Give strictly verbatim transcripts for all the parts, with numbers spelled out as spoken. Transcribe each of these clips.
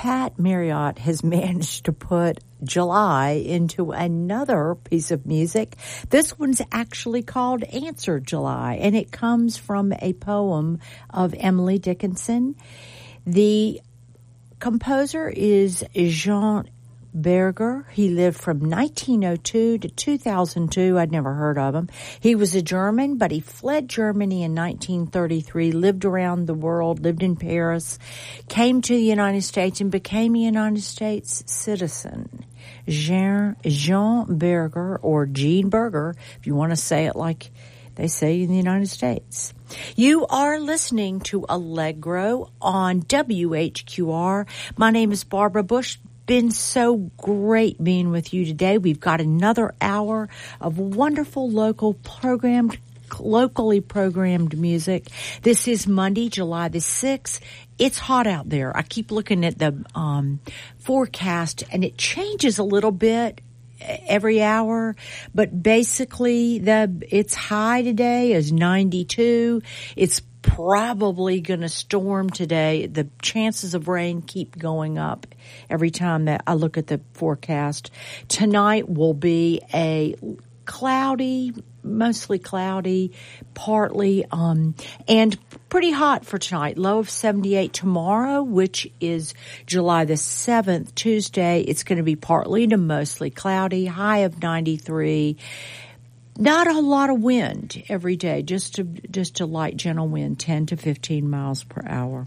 Pat Marriott has managed to put July into another piece of music. This one's actually called Answer July, and it comes from a poem of Emily Dickinson. The composer is Jean Berger. He lived from nineteen oh two to two thousand two. I'd never heard of him. He was a German, but he fled Germany in nineteen thirty-three, lived around the world, lived in Paris, came to the United States, and became a United States citizen. Jean, Jean Berger, or Gene Berger, if you want to say it like they say in the United States. You are listening to Allegro on W H Q R. My name is Barbara Bush. Been so great being with you today. We've got another hour of wonderful local programmed, locally programmed music. This is Monday, July the sixth. It's hot out there. I keep looking at the um, forecast, and it changes a little bit every hour, but basically the its high today is ninety-two. It's probably going to storm today. The chances of rain keep going up every time that I look at the forecast. Tonight will be a cloudy, mostly cloudy, partly, um, and pretty hot for tonight. Low of seventy-eight. Tomorrow, which is July the seventh, Tuesday, it's going to be partly to mostly cloudy, high of ninety-three. Not a lot of wind every day, just a, just a light, gentle wind, ten to fifteen miles per hour.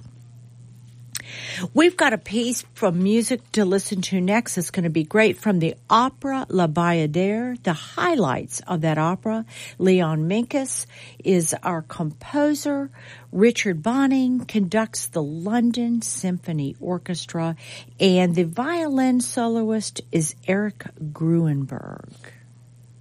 We've got a piece from music to listen to next. It's going to be great from the opera La Bayadère. The highlights of that opera. Leon Minkus is our composer. Richard Bonning conducts the London Symphony Orchestra. And the violin soloist is Eric Gruenberg.